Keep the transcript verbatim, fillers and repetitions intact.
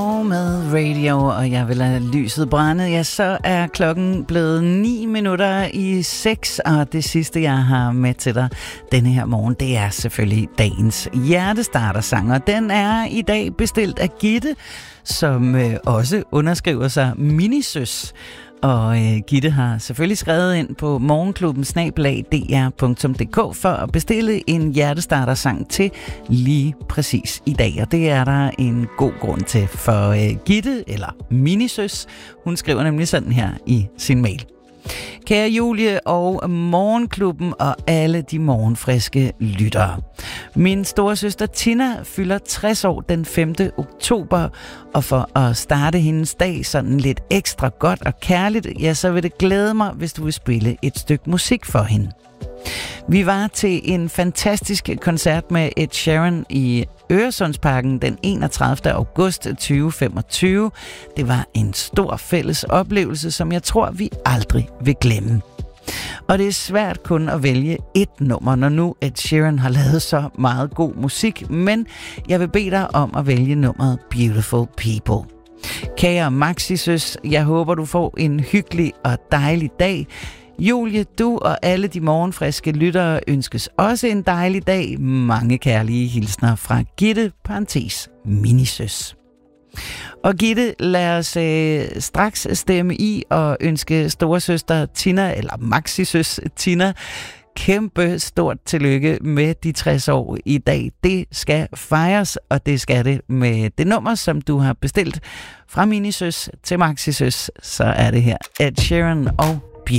Med radio, og jeg vil lade lyset brænde, ja, så er klokken blevet ni minutter i seks, og det sidste, jeg har med til dig denne her morgen, det er selvfølgelig dagens hjertestartersang, og den er i dag bestilt af Gitte, som øh, også underskriver sig Minisøs. Og øh, Gitte har selvfølgelig skrevet ind på morgenklubben snabel-a d r punktum d k for at bestille en hjertestartersang til lige præcis i dag. Og det er der en god grund til, for øh, Gitte, eller Minisøs, hun skriver nemlig sådan her i sin mail. Kære Julie og Morgenklubben og alle de morgenfriske lyttere. Min storesøster Tina fylder tres år den femte oktober, og for at starte hendes dag sådan lidt ekstra godt og kærligt, ja, så vil det glæde mig, hvis du vil spille et stykke musik for hende. Vi var til en fantastisk koncert med Ed Sheeran i Øresundsparken den enogtredivte august tyve femogtyve. Det var en stor fælles oplevelse, som jeg tror, vi aldrig vil glemme. Og det er svært kun at vælge et nummer, når nu Ed Sheeran har lavet så meget god musik, men jeg vil bede dig om at vælge nummeret Beautiful People. Kære Maxisøs, jeg håber, du får en hyggelig og dejlig dag. Julie, du og alle de morgenfriske lyttere ønskes også en dejlig dag. Mange kærlige hilsner fra Gitte, parentes, Minisøs. Og Gitte, lad os øh, straks stemme i og ønske storesøster Tina, eller Maxisøs Tina, kæmpe stort tillykke med de tres år i dag. Det skal fejres, og det skal det med det nummer, som du har bestilt fra Minisøs til Maxisøs. Så er det her Ed Sheeran og